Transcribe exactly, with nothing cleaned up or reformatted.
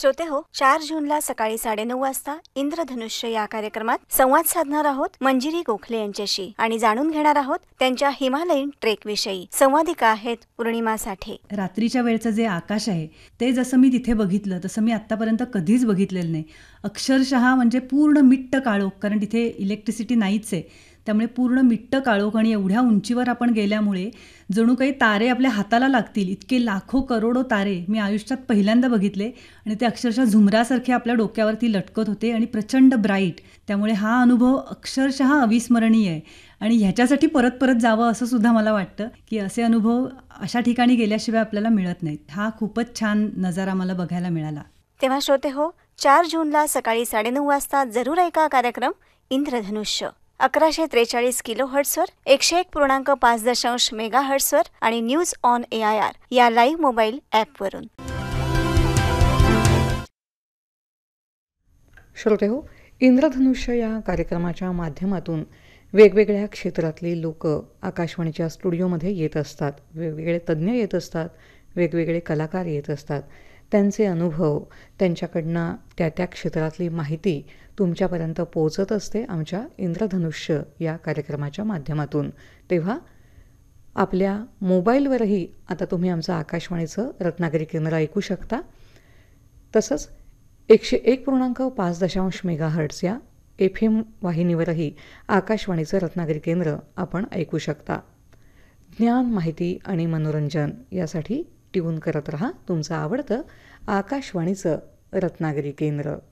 श्रोते हो, चार जूनला सकाळी साडेनऊ वाजता इंद्रधनुष्य या कार्यक्रमात संवाद साधणार आहोत मंजिरी गोखले यांच्याशी आणि जाणून घेणार आहोत त्यांच्या हिमालयीन ट्रेक विषयी. संवादिका आहेत पौर्णिमा साठे. रात्रीच्या वेळचं जे आकाश आहे ते जसं मी तिथे बघितलं तसं मी आत्तापर्यंत कधीच बघितलेलं नाही. अक्षरशः म्हणजे पूर्ण मिट्ट काळोख, कारण तिथे इलेक्ट्रिसिटी नाहीच आहे, त्यामुळे पूर्ण मिट्ट काळोख आणि एवढ्या उंचीवर आपण गेल्यामुळे जणू काही तारे आपल्या हाताला लागतील इतके लाखो करोडो तारे मी आयुष्यात पहिल्यांदा बघितले आणि ते अक्षरशः झुमरासारखे आपल्या डोक्यावरती लटकत होते आणि प्रचंड ब्राईट. त्यामुळे हा अनुभव अक्षरशः अविस्मरणीय आहे आणि ह्याच्यासाठी परत परत जावं असं सुद्धा मला वाटतं की असे अनुभव अशा ठिकाणी गेल्याशिवाय आपल्याला मिळत नाहीत. हा खूपच छान नजारा मला बघायला मिळाला. तेव्हा श्रोते हो, चार जूनला सकाळी साडेनऊ वाजता जरूर ऐका कार्यक्रम इंद्रधनुष्य. अकराशे त्रेचाळीस किलो हर्ट्सवर, एकशे एक पूर्णांक पाच दशांश मेगा हर्ट्सवर आणि news on A I R या लाईव्ह मोबाईल ॲपवरून. श्रोते हो, इंद्रधनुष्य या कार्यक्रमाच्या माध्यमातून वेगवेगळ्या क्षेत्रातली लोक आकाशवाणीच्या स्टुडिओमध्ये येत असतात. वेगवेगळे तज्ज्ञ येत असतात, वेगवेगळे कलाकार येत असतात. त्यांचे अनुभव, त्यांच्याकडनं त्या त्या क्षेत्रातली माहिती तुमच्यापर्यंत पोहोचत असते आमच्या इंद्रधनुष्य या कार्यक्रमाच्या माध्यमातून. तेव्हा आपल्या मोबाईलवरही आता तुम्ही आमचं आकाशवाणीचं रत्नागिरी केंद्र ऐकू शकता. तसंच एकशे एक पूर्णांक पाच दशांश मेगा हर्ट्स या एफ एम वाहिनीवरही आकाशवाणीचं रत्नागिरी केंद्र आपण ऐकू शकता. ज्ञान, माहिती आणि मनोरंजन यासाठी ट्यून करत रहा तुमचं आवडतं आकाशवाणीचं रत्नागिरी केंद्र.